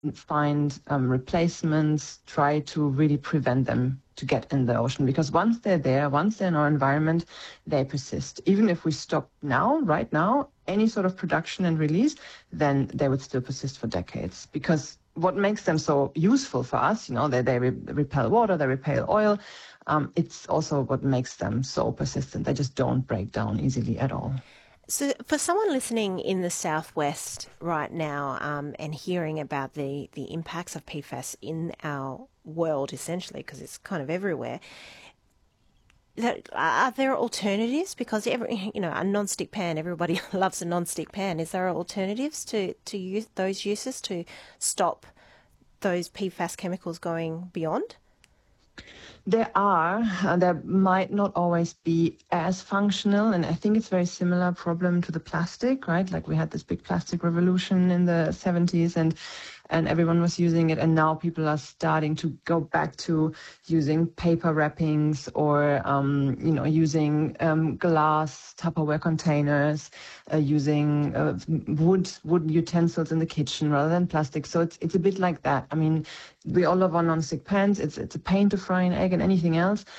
find replacements, try to really prevent them to get in the ocean. Because once they're there, once they're in our environment, they persist. Even if we stop now, right now, any sort of production and release, then they would still persist for decades. Because what makes them so useful for us, they repel water, they repel oil. It's also what makes them so persistent. They just don't break down easily at all. So, for someone listening in the southwest right now and hearing about the impacts of PFAS in our world, essentially, because it's kind of everywhere, are there alternatives? Because a non-stick pan, everybody loves a non-stick pan. Is there alternatives to use those uses to stop those PFAS chemicals going beyond? There are, there might not always be as functional, and I think it's very similar problem to the plastic, right? Like we had this big plastic revolution in the 70s, and everyone was using it, and now people are starting to go back to using paper wrappings or using glass Tupperware containers, using wood utensils in the kitchen rather than plastic. So it's a bit like that. I mean, we all love our non-stick pans. It's a pain to fry an egg and anything else.